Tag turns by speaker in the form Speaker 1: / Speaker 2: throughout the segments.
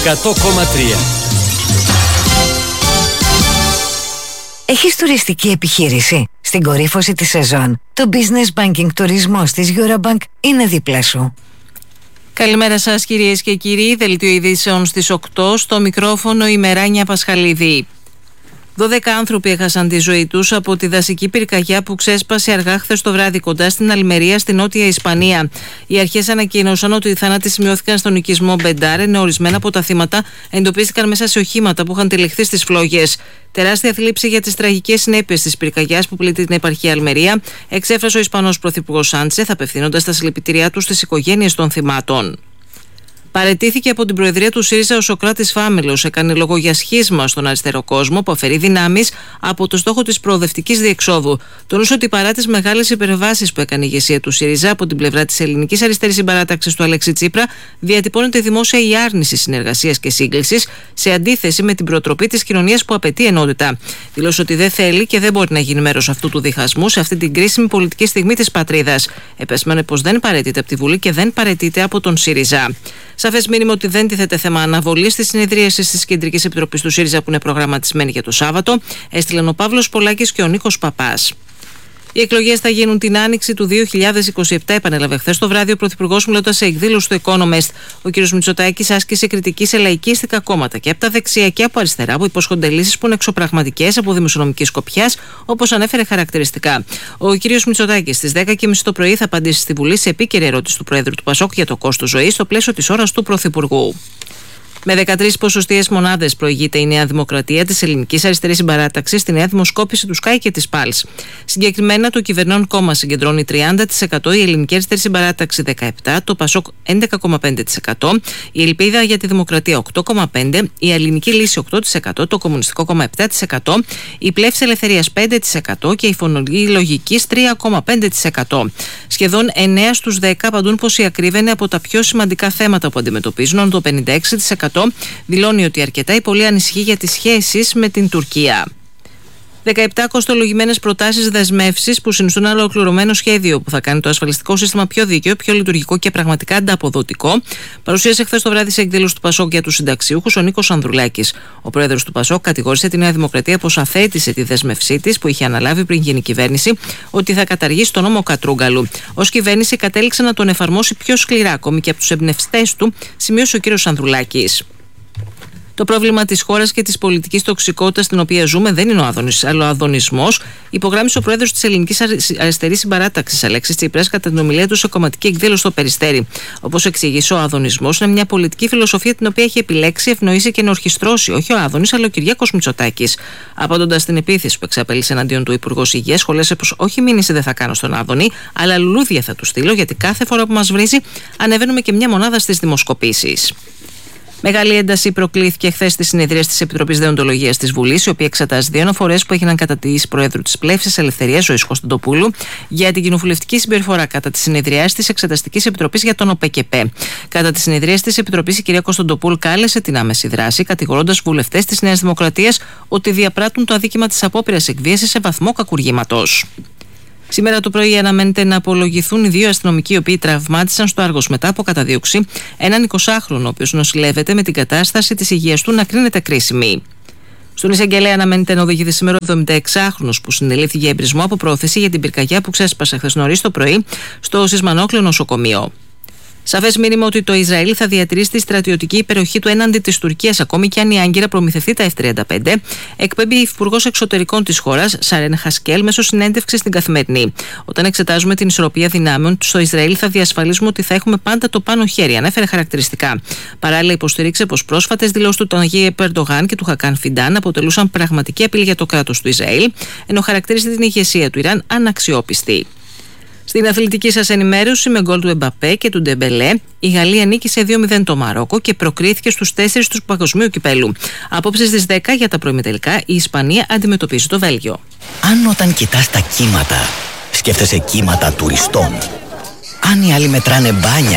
Speaker 1: 100,3.
Speaker 2: Έχεις τουριστική επιχείρηση? Στην κορύφωση της σεζόν, το Business Banking τουρισμός της Eurobank είναι δίπλα σου.
Speaker 3: Καλημέρα σας κυρίες και κύριοι, δελτίο ειδήσεων στις 8, στο μικρόφωνο η Μεράνια Πασχαλίδη. 12 άνθρωποι έχασαν τη ζωή τους από τη δασική πυρκαγιά που ξέσπασε αργά χθες το βράδυ κοντά στην Αλμερία, στη Νότια Ισπανία. Οι αρχές ανακοίνωσαν ότι οι θάνατοι σημειώθηκαν στον οικισμό Μπεντάρ, ενώ ορισμένα από τα θύματα εντοπίστηκαν μέσα σε οχήματα που είχαν τυλιχθεί στις φλόγες. Τεράστια θλίψη για τις τραγικές συνέπειες της πυρκαγιάς που πλήττει την επαρχία Αλμερία εξέφρασε ο Ισπανός Πρωθυπουργός Σάντσεθ, απευθύνοντας τα συλληπιτήριά του στις οικογένειες των θυμάτων. Παραιτήθηκε από την Προεδρία του ΣΥΡΙΖΑ ο Σωκράτης Φάμελος. Έκανε λόγο για σχίσμα στον αριστερό κόσμο που αφαιρεί δυνάμεις από το στόχο της προοδευτικής διεξόδου. Τονούσε ότι παρά τις μεγάλες υπερβάσεις που έκανε η ηγεσία του ΣΥΡΙΖΑ από την πλευρά της ελληνικής αριστερής συμπαράταξης του Αλέξη Τσίπρα, διατυπώνεται δημόσια η άρνηση συνεργασίας και σύγκλησης, σε αντίθεση με την προτροπή της κοινωνίας που απαιτεί ενότητα. Δήλωσε ότι δεν θέλει και δεν μπορεί να γίνει μέρος αυτού του διχασμού σε αυτή την κρίσιμη πολιτική στιγμή της πατρίδας. Επεσήμανε πως δεν παραιτείται από τη Βουλή και δεν παραιτείται από τον ΣΥΡΙΖΑ. Σαφές μήνυμα ότι δεν τίθεται θέμα αναβολής της συνεδρίασης της Κεντρικής Επιτροπής του ΣΥΡΙΖΑ που είναι προγραμματισμένη για το Σάββατο, έστειλαν ο Παύλος Πολάκης και ο Νίκος Παπάς. Οι εκλογές θα γίνουν την άνοιξη του 2027, επανέλαβε χθες το βράδυ ο Πρωθυπουργός, μιλώντας σε εκδήλωση του Economist. Ο κ. Μητσοτάκης άσκησε κριτική σε λαϊκίστικα κόμματα και από τα δεξιά και από αριστερά που υποσχόνται λύσεις που είναι εξωπραγματικές από δημοσιονομικής σκοπιάς, όπως ανέφερε χαρακτηριστικά. Ο κ. Μητσοτάκης στις 10:30 το πρωί θα απαντήσει στη Βουλή σε επίκαιρη ερώτηση του Προέδρου του ΠΑΣΟΚ για το κόστος ζωής στο πλαίσιο της ώρας του Πρωθυπουργού. Με 13 ποσοστιαίες μονάδες προηγείται η Νέα Δημοκρατία της Ελληνικής Αριστερής Συμπαράταξης στη νέα δημοσκόπηση του ΣΚΑΙ και της ΠΑΛΣ. Συγκεκριμένα, το κυβερνών κόμμα συγκεντρώνει 30%, η Ελληνική Αριστερή Συμπαράταξη 17%, το ΠΑΣΟΚ 11,5%, η Ελπίδα για τη Δημοκρατία 8,5%, η Ελληνική Λύση 8%, το Κομμουνιστικό Κόμμα 7%, η Πλεύση Ελευθερίας 5% και η Φωνή Λογικής 3,5%. Σχεδόν 9 στους 10 απαντούν πως η ακρίβεια είναι από τα πιο σημαντικά θέματα που αντιμετωπίζουν, το 56% δηλώνει ότι αρκετά ή πολύ ανησυχεί για τις σχέσεις με την Τουρκία. 17 κοστολογημένες προτάσεις δεσμεύσεις που συνιστούν ένα ολοκληρωμένο σχέδιο που θα κάνει το ασφαλιστικό σύστημα πιο δίκαιο, πιο λειτουργικό και πραγματικά ανταποδοτικό, παρουσίασε χθες το βράδυ σε εκδήλωση του ΠΑΣΟΚ για τους συνταξιούχους ο Νίκος Ανδρουλάκης. Ο πρόεδρος του ΠΑΣΟΚ κατηγόρησε τη Νέα Δημοκρατία πως αθέτησε τη δέσμευσή της που είχε αναλάβει πριν γίνει κυβέρνηση, ότι θα καταργήσει τον νόμο Κατρούγκαλου. Ως κυβέρνηση κατέληξε να τον εφαρμόσει πιο σκληρά ακόμη και από τους εμπνευστές του, σημείωσε ο κ. Ανδρουλάκης. Το πρόβλημα της χώρας και της πολιτικής τοξικότητας στην οποία ζούμε δεν είναι ο αδωνισμός, υπογράμμισε ο πρόεδρος της Ελληνικής Αριστερής Συμπαράταξης, Αλέξης Τσίπρας, κατά την ομιλία του σε κομματική εκδήλωση στο Περιστέρι. Όπως εξήγησε, ο αδωνισμός είναι μια πολιτική φιλοσοφία την οποία έχει επιλέξει, ευνοήσει και ενορχιστρώσει όχι ο Άδωνης, αλλά ο Κυριάκος Μητσοτάκης. Απαντώντας στην επίθεση που εξαπέλυσε εναντίον του Υπουργός Υγείας, σχολίασε πως όχι μήνυση δεν θα κάνω στον Άδωνη, αλλά λουλούδια θα του στείλω, γιατί κάθε φορά που μας βρίζει ανεβαίνουμε και μια μονάδα στις δημοσκοπήσεις. Μεγάλη ένταση προκλήθηκε χθες στη συνεδρία της Επιτροπής Δεοντολογίας της Βουλής, η οποία εξετάζει δύο αναφορές που έγιναν κατά της Προέδρου της Πλεύσης Ελευθερίας, Ζωής Κωνσταντοπούλου, για την κοινοβουλευτική συμπεριφορά κατά τη συνεδρία της Εξεταστικής Επιτροπής για τον ΟΠΕΚΕΠΕ. Κατά τη συνεδρία της Επιτροπής, η κυρία Κωνσταντοπούλου κάλεσε την άμεση δράση, κατηγορώντας βουλευτές της Νέας Δημοκρατίας ότι διαπράττουν το αδίκημα της απόπειρας εκβίασης σε βαθμό κακουργήματος. Σήμερα το πρωί αναμένεται να απολογηθούν οι δύο αστυνομικοί οι οποίοι τραυμάτισαν στο Άργος μετά από καταδίωξη έναν 20χρονο, ο οποίος νοσηλεύεται με την κατάσταση της υγείας του να κρίνεται κρίσιμη. Στον εισαγγελέα αναμένεται να οδηγηθεί σήμερα ο 76χρονος που συνελήφθη για εμπρισμό από πρόθεση για την πυρκαγιά που ξέσπασε χθες νωρίς το πρωί στο Σισμανόκλειο νοσοκομείο. Σαφές μήνυμα ότι το Ισραήλ θα διατηρήσει τη στρατιωτική υπεροχή του έναντι της Τουρκίας, ακόμη και αν η Άγκυρα προμηθευτεί τα F-35, εκπέμπει η Υπουργός Εξωτερικών της χώρας, Σαρέν Χασκέλ, μέσω συνέντευξης στην Καθημερινή. Όταν εξετάζουμε την ισορροπία δυνάμεων στο Ισραήλ, θα διασφαλίσουμε ότι θα έχουμε πάντα το πάνω χέρι, ανέφερε χαρακτηριστικά. Παράλληλα, υποστηρίξε πως πρόσφατες δηλώσεις του Ταγιέπ Ερντογάν και του Χακάν Φιντάν αποτελούσαν πραγματική απειλή για το κράτος του Ισραήλ, ενώ χαρακτήρισε την ηγεσία του Ιράν αναξιόπιστη. Στην αθλητική σας ενημέρωση, με γκολ του Εμπαπέ και του Ντεμπελέ, η Γαλλία νίκησε 2-0 το Μαρόκο και προκρίθηκε στους 4 του Παγκοσμίου Κυπέλου. Απόψε στις 10 για τα προημιτελικά, η Ισπανία αντιμετωπίζει το Βέλγιο.
Speaker 4: Αν όταν κοιτάς τα κύματα, σκέφτεσαι κύματα τουριστών, αν οι άλλοι μετράνε μπάνια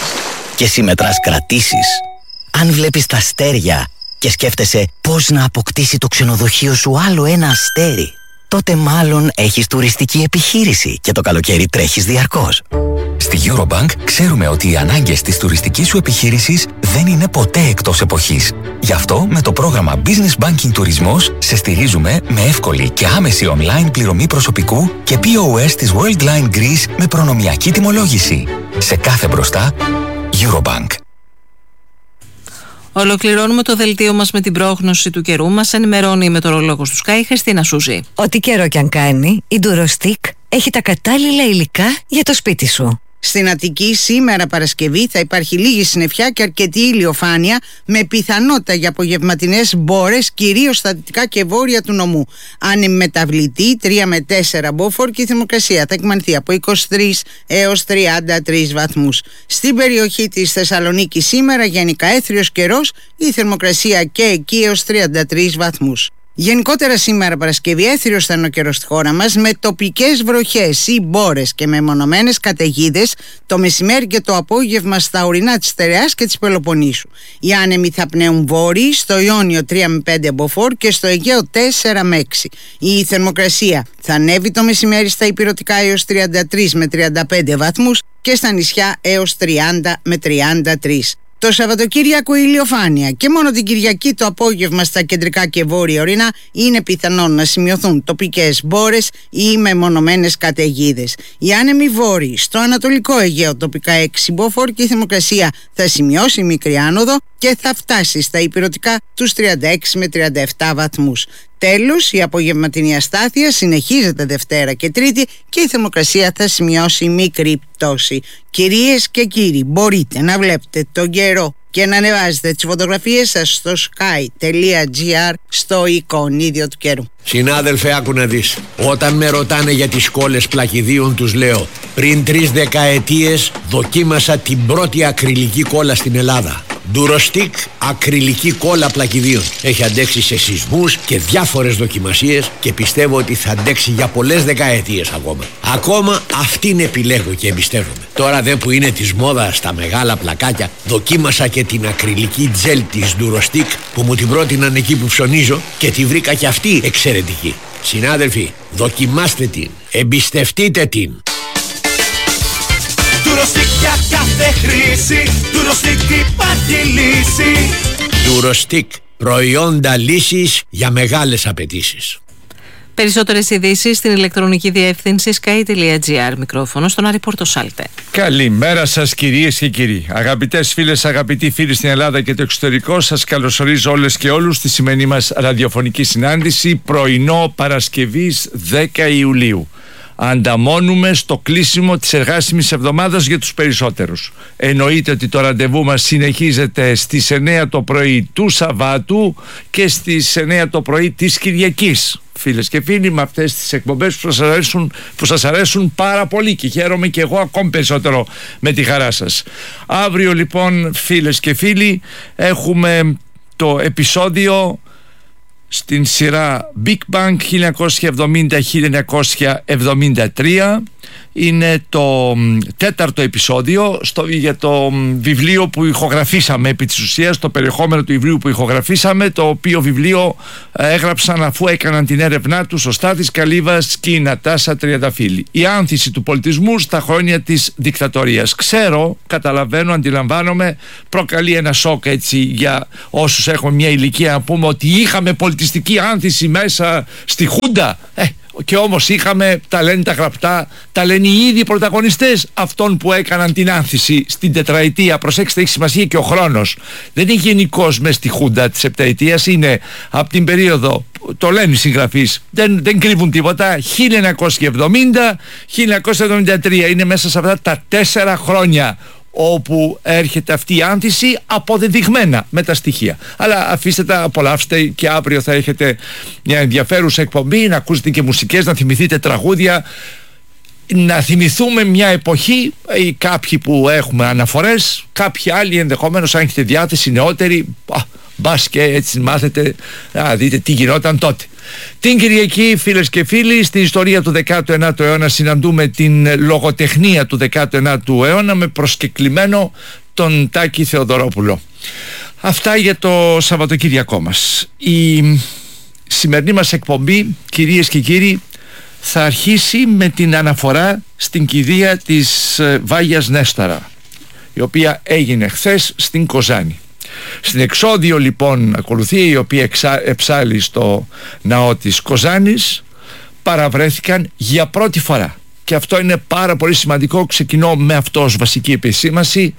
Speaker 4: και εσύ μετράς κρατήσεις, αν βλέπεις τα αστέρια και σκέφτεσαι πώς να αποκτήσει το ξενοδοχείο σου άλλο ένα αστέρι, τότε μάλλον έχεις τουριστική επιχείρηση και το καλοκαίρι τρέχεις διαρκώς.
Speaker 1: Στη Eurobank ξέρουμε ότι οι ανάγκες της τουριστικής σου επιχείρησης δεν είναι ποτέ εκτός εποχής. Γι' αυτό με το πρόγραμμα Business Banking Τουρισμός σε στηρίζουμε με εύκολη και άμεση online πληρωμή προσωπικού και POS της Worldline Greece με προνομιακή τιμολόγηση. Σε κάθε μπροστά, Eurobank.
Speaker 3: Ολοκληρώνουμε το δελτίο μας με την πρόγνωση του καιρού. Μας ενημερώνει η μετεωρολόγος του Sky, Χριστίνα Σούζη.
Speaker 2: Ό,τι καιρό κι αν κάνει, η Durostick έχει τα κατάλληλα υλικά για το σπίτι σου.
Speaker 5: Στην Αττική σήμερα Παρασκευή θα υπάρχει λίγη συννεφιά και αρκετή ηλιοφάνεια με πιθανότητα για απογευματινές μπόρες κυρίως στα δυτικά και βόρεια του νομού. Άνεμη μεταβλητή 3 με 4 μποφόρ και η θερμοκρασία θα εκμανθεί από 23 έως 33 βαθμούς. Στην περιοχή της Θεσσαλονίκης σήμερα γενικά έθριος καιρός, η θερμοκρασία και εκεί έως 33 βαθμούς. Γενικότερα σήμερα Παρασκευή έθριος θα είναι ο καιρός στη χώρα μας με τοπικές βροχές ή μπόρες και με μονομένες καταιγίδες το μεσημέρι και το απόγευμα στα ορεινά της Στερεάς και της Πελοποννήσου. Οι άνεμοι θα πνέουν βόρειοι, στο Ιόνιο 3 με 5 μποφόρ και στο Αιγαίο 4 με 6. Η θερμοκρασία θα ανέβει το μεσημέρι στα ηπειρωτικά έως 33 με 35 βαθμούς και στα νησιά έως 30 με 33. Το Σαββατοκύριακο ηλιοφάνεια και μόνο την Κυριακή το απόγευμα στα κεντρικά και βόρεια ορεινά είναι πιθανόν να σημειωθούν τοπικές μπόρες ή μεμονωμένες καταιγίδες. Οι άνεμοι βόρειοι στο Ανατολικό Αιγαίο τοπικά 6 μποφόρ και η θερμοκρασία θα σημειώσει μικρή άνοδο και θα φτάσει στα ηπειρωτικά τους 36 με 37 βαθμούς. Τέλος, η απογευματινή αστάθεια συνεχίζεται Δευτέρα και Τρίτη και η θερμοκρασία θα σημειώσει μικρή πτώση. Κυρίες και κύριοι, μπορείτε να βλέπετε τον καιρό και να ανεβάζετε τις φωτογραφίες σας στο sky.gr στο εικονίδιο του καιρού.
Speaker 6: Συνάδελφε, άκου να δεις. Όταν με ρωτάνε για τις κόλλες πλακιδίων, τους λέω: πριν 3 δεκαετίες δοκίμασα την πρώτη ακριλική κόλλα στην Ελλάδα. Durostick ακριλική κόλλα πλακιδίων. Έχει αντέξει σε σεισμούς και διάφορες δοκιμασίες και πιστεύω ότι θα αντέξει για πολλές δεκαετίες ακόμα. Ακόμα αυτήν επιλέγω και εμπιστεύομαι. Τώρα δε που είναι της μόδας στα μεγάλα πλακάκια, δοκίμασα και την ακριλική τζέλ της Durostick που μου την πρότειναν εκεί που ψωνίζω και τη βρήκα και αυτή εξαιρετική. Συνάδελφοι, δοκιμάστε την, εμπιστευτείτε την.
Speaker 7: Durostick για κάθε χρήση, Durostick υπάρχει λύση.
Speaker 6: Durostick, προϊόντα λύσης για μεγάλες απαιτήσεις.
Speaker 3: Περισσότερες ειδήσεις στην ηλεκτρονική διεύθυνση sky.gr. Μικρόφωνο στον Άρη Πορτοσάλτε.
Speaker 8: Καλημέρα σας κυρίες και κύριοι. Αγαπητές φίλες, αγαπητοί φίλοι στην Ελλάδα και το εξωτερικό, σας καλωσορίζω όλες και όλους στη σημερινή μας ραδιοφωνική συνάντηση πρωινό Παρασκευής 10 Ιουλίου. Ανταμώνουμε στο κλείσιμο της εργάσιμης εβδομάδας για τους περισσότερους. Εννοείται ότι το ραντεβού μας συνεχίζεται στις 9 το πρωί του Σαββάτου και στις 9 το πρωί της Κυριακής. Φίλες και φίλοι, με αυτές τις εκπομπές που σας αρέσουν πάρα πολύ και χαίρομαι και εγώ ακόμη περισσότερο με τη χαρά σας. Αύριο λοιπόν, φίλες και φίλοι, έχουμε το επεισόδιο στην σειρά Big Bang 1970-1973. Είναι το 4ο επεισόδιο για το βιβλίο που ηχογραφήσαμε, επί της ουσίας το περιεχόμενο του βιβλίου που ηχογραφήσαμε, το οποίο βιβλίο έγραψαν αφού έκαναν την έρευνά τους ο Στάθης Καλύβας και η Νατάσα Τριανταφύλλη. Η άνθηση του πολιτισμού στα χρόνια της δικτατορίας. Ξέρω, καταλαβαίνω, αντιλαμβάνομαι, προκαλεί ένα σοκ έτσι για όσους έχουμε μια ηλικία να πούμε ότι είχαμε πολιτιστική άνθηση μέσα στη Χούντα. Και όμως είχαμε, τα λένε τα γραπτά, τα λένε οι ίδιοι πρωταγωνιστές αυτών που έκαναν την άνθηση στην τετραετία. Προσέξτε, έχει σημασία και ο χρόνος. Δεν είναι γενικώς μες στη Χούντα της επταετίας, είναι από την περίοδο, το λένε οι συγγραφείς, δεν κρύβουν τίποτα, 1970-1973. Είναι μέσα σε αυτά τα 4 χρόνια όπου έρχεται αυτή η άνθηση αποδεδειγμένα με τα στοιχεία. Αλλά αφήστε τα, απολαύστε και αύριο θα έχετε μια ενδιαφέρουσα εκπομπή, να ακούσετε και μουσικές, να θυμηθείτε τραγούδια, να θυμηθούμε μια εποχή, ή κάποιοι που έχουμε αναφορές, κάποιοι άλλοι ενδεχομένως αν έχετε διάθεση νεότεροι, μπας και έτσι μάθετε να δείτε τι γινόταν τότε. Την Κυριακή, φίλες και φίλοι, στην ιστορία του 19ου αιώνα συναντούμε την λογοτεχνία του 19ου αιώνα με προσκεκλημένο τον Τάκη Θεοδωρόπουλο. Αυτά για το Σαββατοκύριακό μας. Η σημερινή μας εκπομπή, κυρίες και κύριοι, θα αρχίσει με την αναφορά στην κηδεία της Βάγιας Νέσταρα, η οποία έγινε χθες στην Κοζάνη. Στην εξώδιο λοιπόν ακολουθία, η οποία εψάλλει στο ναό της Κοζάνης, παραβρέθηκαν για πρώτη φορά, και αυτό είναι πάρα πολύ σημαντικό. Ξεκινώ με αυτό ως βασική επισήμαση.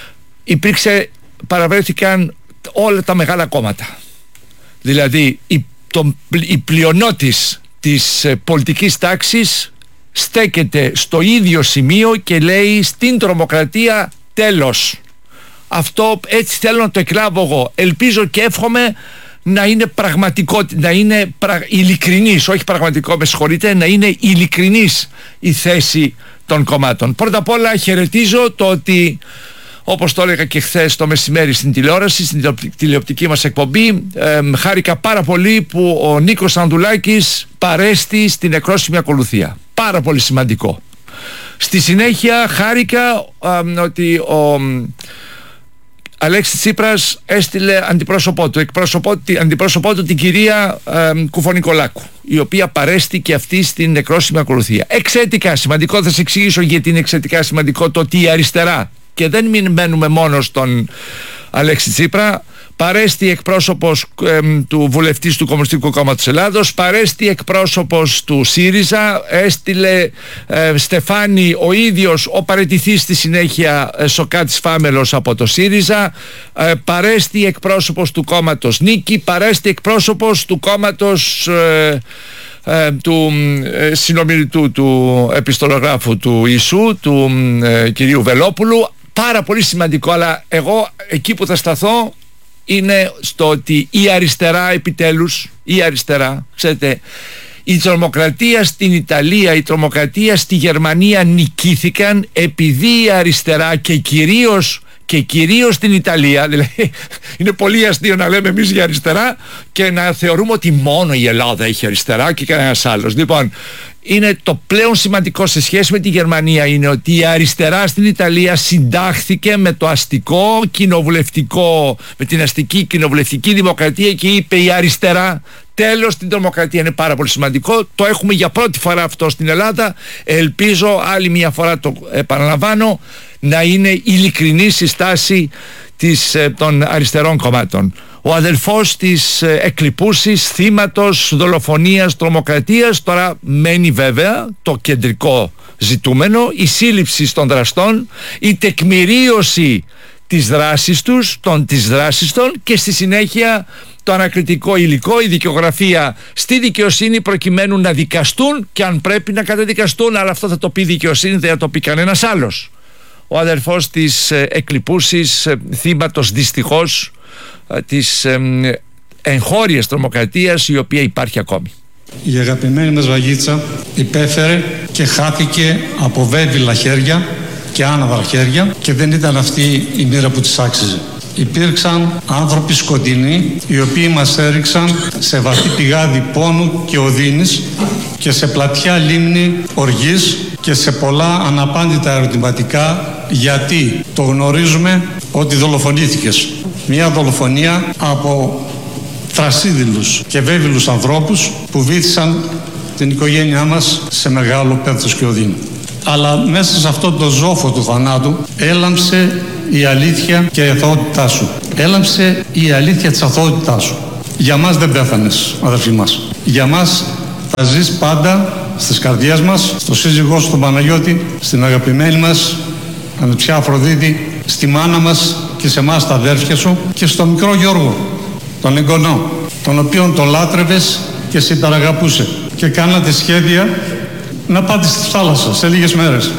Speaker 8: Παραβρέθηκαν όλα τα μεγάλα κόμματα, δηλαδή η πλειονότης της πολιτικής τάξης στέκεται στο ίδιο σημείο και λέει στην τρομοκρατία τέλος. Αυτό έτσι θέλω να το εκλάβω εγώ. Ελπίζω και εύχομαι να είναι πραγματικό, να είναι ειλικρινής, όχι πραγματικό, με συγχωρείτε, να είναι ειλικρινής η θέση των κομμάτων. Πρώτα απ' όλα χαιρετίζω το ότι, όπως το έλεγα και χθες το μεσημέρι στην τηλεόραση, στην τηλεοπτική μας εκπομπή, χάρηκα πάρα πολύ που ο Νίκος Ανδουλάκης παρέστη στην εκρόσιμη ακολουθία. Πάρα πολύ σημαντικό. Στη συνέχεια χάρηκα ότι ο Αλέξης Τσίπρας έστειλε αντιπρόσωπό του την κυρία Κουφονικολάκου, η οποία παρέστη και αυτή στην εκρόσιμη ακολουθία. Εξαιρετικά σημαντικό, θα σας εξηγήσω γιατί είναι εξαιρετικά σημαντικό το ότι η αριστερά, και δεν μένουμε μόνο στον Αλέξη Τσίπρα, παρέστη εκπρόσωπος του βουλευτής του Κομμουνιστικού Κόμματος Ελλάδος, παρέστη εκπρόσωπος του ΣΥΡΙΖΑ, έστειλε Στεφάνη ο ίδιος ο παραιτηθής στη συνέχεια Σοκάτης Φάμελος από το ΣΥΡΙΖΑ, παρέστη εκπρόσωπος του κόμματος Νίκη, παρέστη εκπρόσωπος του κόμματος του συνομιλητού του επιστολογράφου του Ιησού, του κυρίου Βελόπουλου. Πάρα πολύ σημαντικό, αλλά εγώ εκεί που θα σταθώ είναι στο ότι η αριστερά, επιτέλους, η αριστερά, ξέρετε, η τρομοκρατία στην Ιταλία, η τρομοκρατία στη Γερμανία νικήθηκαν επειδή η αριστερά και κυρίως στην Ιταλία, δηλαδή είναι πολύ αστείο να λέμε εμείς για αριστερά και να θεωρούμε ότι μόνο η Ελλάδα έχει αριστερά και κανένας άλλος. Λοιπόν, είναι το πλέον σημαντικό σε σχέση με τη Γερμανία είναι ότι η αριστερά στην Ιταλία συντάχθηκε με το αστικό κοινοβουλευτικό, με την αστική κοινοβουλευτική δημοκρατία και είπε η αριστερά τέλος στην τρομοκρατία. Είναι πάρα πολύ σημαντικό. Το έχουμε για πρώτη φορά αυτό στην Ελλάδα. Ελπίζω άλλη μια φορά, το επαναλαμβάνω, να είναι ειλικρινής η στάση των αριστερών κομμάτων. Ο αδελφός της εκλειπούσης θύματος δολοφονίας, τρομοκρατίας, τώρα μένει βέβαια το κεντρικό ζητούμενο, η σύλληψη των δραστών, η τεκμηρίωση της δράσης των και στη συνέχεια το ανακριτικό υλικό, η δικαιογραφία στη δικαιοσύνη προκειμένου να δικαστούν και αν πρέπει να καταδικαστούν, αλλά αυτό θα το πει η δικαιοσύνη, δεν θα το πει κανένας άλλος. Ο αδελφός της εκλειπούσης θύματος δυστυχώς της εγχώριας τρομοκρατίας η οποία υπάρχει ακόμη.
Speaker 9: Η αγαπημένη μας Βαγίτσα υπέφερε και χάθηκε από βέβυλα χέρια και άναδρα χέρια και δεν ήταν αυτή η μοίρα που της άξιζε. Υπήρξαν άνθρωποι σκοτεινοί οι οποίοι μας έριξαν σε βαθύ πηγάδι πόνου και οδύνης και σε πλατιά λίμνη οργής και σε πολλά αναπάντητα ερωτηματικά γιατί το γνωρίζουμε ότι δολοφονήθηκες. Μια δολοφονία από θρασίδηλους και βέβυλους ανθρώπους που βήθησαν την οικογένειά μας σε μεγάλο πένθος και οδύνη. Αλλά μέσα σε αυτό το ζόφο του θανάτου έλαμψε η αλήθεια και η αθωότητά σου. Έλαμψε η αλήθεια της αθωότητάς σου. Για μας δεν πέθανες, αδερφοί μας. Για μας θα ζεις πάντα στις καρδιές μας, στο σύζυγό σου τον Παναγιώτη, στην αγαπημένη μας ανεψιά Αφροδίτη, στη μάνα μας και σε εμάς τα αδέρφια σου και στο μικρό Γιώργο, τον εγγονό, τον οποίον τον λάτρευες και σε υπεραγαπούσε και κάνατε σχέδια να πάτε στη θάλασσα σε λίγες μέρες.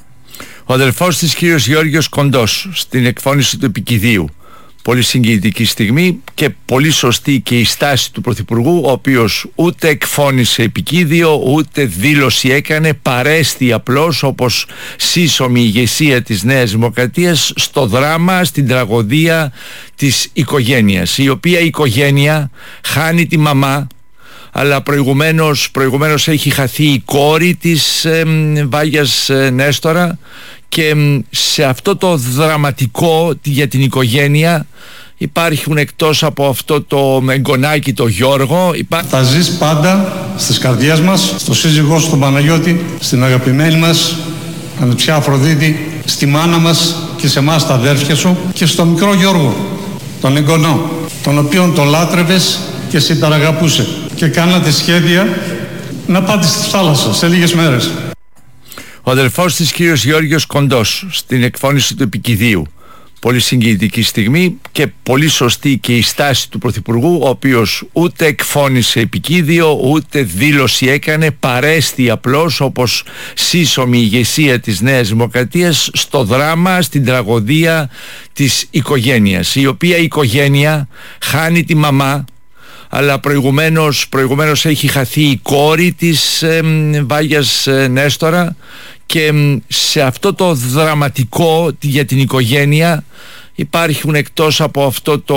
Speaker 8: Ο αδελφός της κύριος Γιώργος Κοντός στην εκφώνηση του επικηδείου. Πολύ συγκινητική στιγμή και πολύ σωστή και η στάση του Πρωθυπουργού, ο οποίος ούτε εκφώνησε επικήδιο ούτε δήλωση έκανε, παρέστη απλώς όπως σύσσωμη ηγεσία της Νέας Δημοκρατίας στο δράμα, στην τραγωδία της οικογένειας, η οποία οικογένεια χάνει τη μαμά, αλλά προηγουμένως έχει χαθεί η κόρη της Βάγιας Νέστορα και σε αυτό το δραματικό για την οικογένεια υπάρχουν εκτός από αυτό το εγγονάκι το Γιώργο.
Speaker 9: Θα ζεις πάντα στις καρδιές μας, στο σύζυγό σου τον Παναγιώτη, στην αγαπημένη μας ανεψιά Αφροδίτη, στη μάνα μας και σε εμάς τα αδέρφια σου και στο μικρό Γιώργο, τον εγγονό, τον οποίον τον λάτρευες και σε υπεραγαπούσε και κάνατε σχέδια να πάτε στη θάλασσα σε λίγες μέρες.
Speaker 8: Ο αδελφός της κύριος Γεώργιος Κοντός στην εκφώνηση του επικηδίου. Πολύ συγκινητική στιγμή και πολύ σωστή και η στάση του Πρωθυπουργού, ο οποίος ούτε εκφώνησε επικίδιο ούτε δήλωση έκανε, παρέστη απλώς όπως σύσσωμη ηγεσία της Νέας Δημοκρατίας στο δράμα, στην τραγωδία της οικογένειας, η οποία η οικογένεια χάνει τη μαμά, αλλά προηγουμένως έχει χαθεί η κόρη της Βάγιας Νέστορα, και σε αυτό το δραματικό για την οικογένεια υπάρχουν εκτός από αυτό το